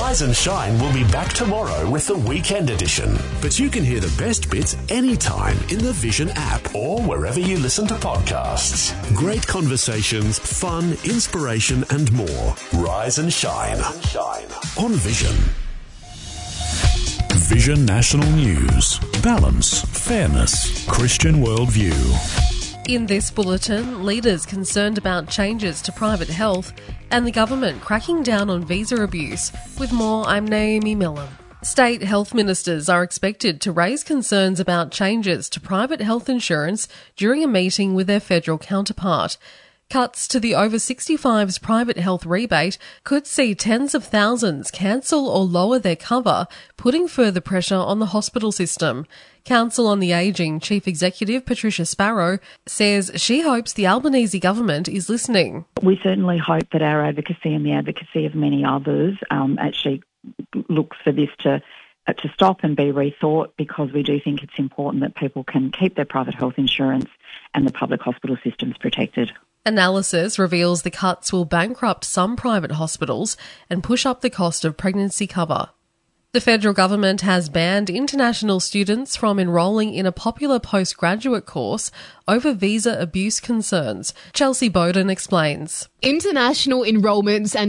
Rise and Shine will be back tomorrow with the weekend edition. But you can hear the best bits anytime in the Vision app or wherever you listen to podcasts. Great conversations, fun, inspiration and more. Rise and Shine on Vision. Vision National News. Balance, fairness, Christian worldview. In this bulletin, leaders concerned about changes to private health and the government cracking down on visa abuse. With more, I'm Naomi Millen. State health ministers are expected to raise concerns about changes to private health insurance during a meeting with their federal counterpart. Cuts to the over 65s private health rebate could see tens of thousands cancel or lower their cover, putting further pressure on the hospital system. Council on the Ageing Chief Executive Patricia Sparrow says she hopes the Albanese government is listening. We certainly hope that our advocacy and the advocacy of many others actually looks for this to stop and be rethought, because we do think it's important that people can keep their private health insurance and the public hospital systems protected. Analysis reveals the cuts will bankrupt some private hospitals and push up the cost of pregnancy cover. The federal government has banned international students from enrolling in a popular postgraduate course over visa abuse concerns. Chelsea Bowden explains. International enrolments and